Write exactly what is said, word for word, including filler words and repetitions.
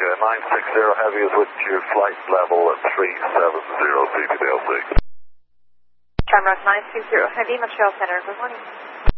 Okay, nine six zero Heavy is with your flight level at three seven zero C P D L C. Shamrock nine six zero Heavy, Montreal Center, good morning.